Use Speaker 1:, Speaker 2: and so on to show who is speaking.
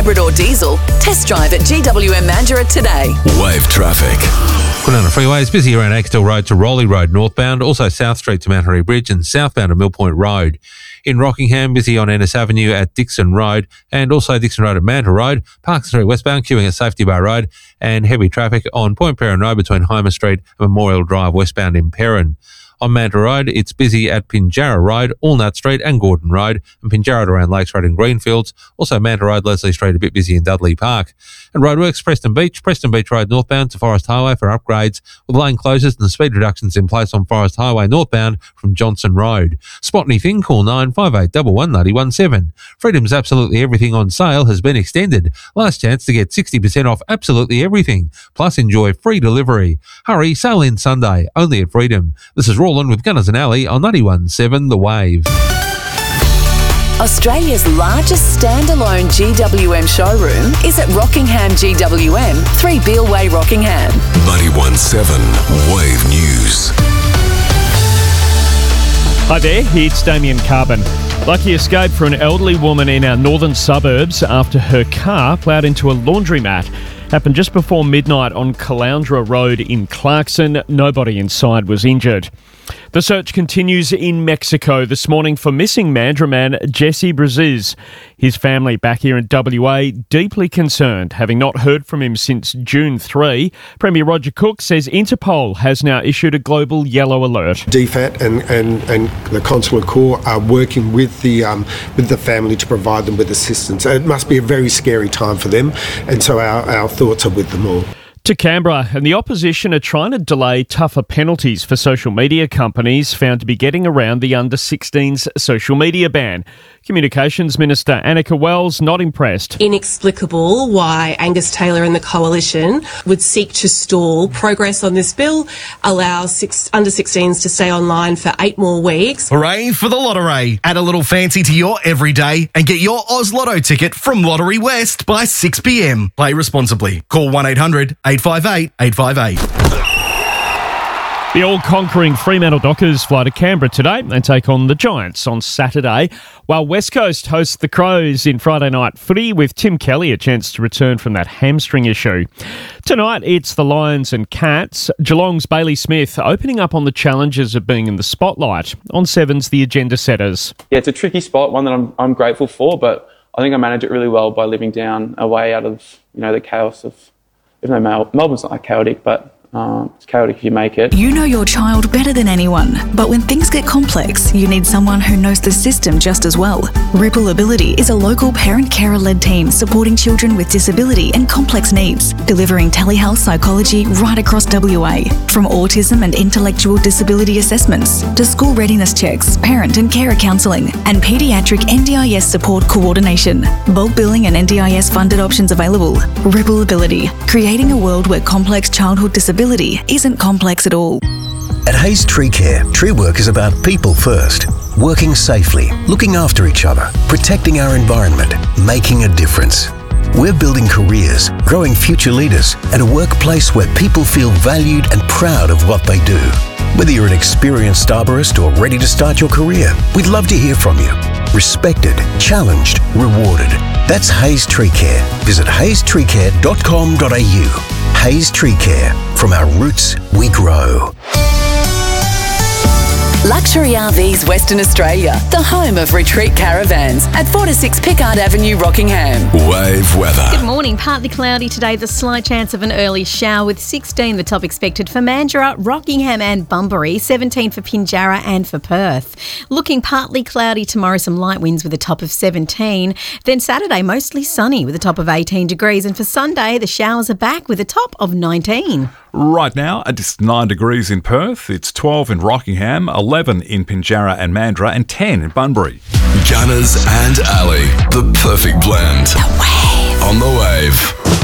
Speaker 1: hybrid or diesel, test drive at GWM Mandurah today.
Speaker 2: Wave traffic.
Speaker 3: Kwinana Freeway is busy around Axtell Road to Rowley Road northbound, also South Street to Mount Harry Bridge and southbound to Mill Point Road. In Rockingham, busy on Ennis Avenue at Dixon Road and also Dixon Road at Manta Road, Park Street westbound queuing at Safety Bar Road, and heavy traffic on Point Perrin Road between Homer Street and Memorial Drive westbound in Perrin. On Manta Road, it's busy at Pinjarra Road, Allnut Street and Gordon Road, and Pinjarra to around Lakes Road and Greenfields. Also Manta Road, Leslie Street a bit busy in Dudley Park. And roadworks, Preston Beach Road northbound to Forest Highway for upgrades, with lane closures and speed reductions in place on Forest Highway northbound from Johnson Road. Spot anything, call 958 11917. Freedom's Absolutely Everything on sale has been extended. Last chance to get 60% off absolutely everything. Plus enjoy free delivery. Hurry, sale in Sunday, only at Freedom. This is Roland with Gunners and Alley on 91.7 The Wave.
Speaker 1: Australia's largest standalone GWM showroom is at Rockingham GWM, 3 Beale Way, Rockingham.
Speaker 2: 91.7 Wave News.
Speaker 4: Hi there, it's Damien Carbon. Lucky escape for an elderly woman in our northern suburbs after her car ploughed into a laundromat. Happened just before midnight on Caloundra Road in Clarkson. Nobody inside was injured. The search continues in Mexico this morning for missing Mandurah man Jesse Braziz. His family back here in WA deeply concerned, having not heard from him since June 3. Premier Roger Cook says Interpol has now issued a global yellow alert.
Speaker 5: DFAT and the Consular Corps are working with the family to provide them with assistance. It must be a very scary time for them, and so our thoughts are with them all.
Speaker 4: To Canberra, and the opposition are trying to delay tougher penalties for social media companies found to be getting around the under-16s social media ban. Communications Minister Annika Wells not impressed.
Speaker 6: Inexplicable why Angus Taylor and the Coalition would seek to stall progress on this bill, allow under-16s to stay online for 8 more weeks.
Speaker 7: Hooray for the lottery. Add a little fancy to your everyday and get your Oz Lotto ticket from Lottery West by 6 p.m. Play responsibly. Call 1-800-858-858.
Speaker 4: The all-conquering Fremantle Dockers fly to Canberra today and take on the Giants on Saturday, while West Coast hosts the Crows in Friday night footy with Tim Kelly a chance to return from that hamstring issue. Tonight, it's the Lions and Cats. Geelong's Bailey Smith opening up on the challenges of being in the spotlight. On Sevens, the agenda setters.
Speaker 8: Yeah, it's a tricky spot, one that I'm grateful for, but I think I manage it really well by living down a way out of the chaos of, even though Melbourne's not chaotic, but it's chaotic if you make it.
Speaker 9: You know your child better than anyone, but when things get complex, you need someone who knows the system just as well. Ripple Ability is a local parent-carer-led team supporting children with disability and complex needs, delivering telehealth psychology right across WA. From autism and intellectual disability assessments to school readiness checks, parent and carer counselling, and paediatric NDIS support coordination. Bulk billing and NDIS funded options available. Ripple Ability, creating a world where complex childhood disability isn't complex at all.
Speaker 10: At Hayes Tree Care, tree work is about people first. Working safely, looking after each other, protecting our environment, making a difference. We're building careers, growing future leaders, and a workplace where people feel valued and proud of what they do. Whether you're an experienced arborist or ready to start your career, we'd love to hear from you. Respected, challenged, rewarded. That's Hayes Tree Care. Visit hazestreecare.com.au. Hayes Tree Care. From our roots, we grow.
Speaker 1: Luxury RVs Western Australia, the home of retreat caravans at 4-6 Pickard Avenue, Rockingham.
Speaker 2: Wave weather.
Speaker 11: Good morning. Partly cloudy today. The slight chance of an early shower with 16 the top expected for Mandurah, Rockingham and Bunbury, 17 for Pinjarra and for Perth. Looking partly cloudy tomorrow, some light winds with a top of 17. Then Saturday, mostly sunny with a top of 18 degrees. And for Sunday, the showers are back with a top of 19.
Speaker 12: Right now, it's 9 degrees in Perth, it's 12 in Rockingham, 11 in Pinjarra and Mandurah, and 10 in Bunbury.
Speaker 2: Gunners and Alley, the perfect blend.
Speaker 1: The Wave.
Speaker 2: On the Wave.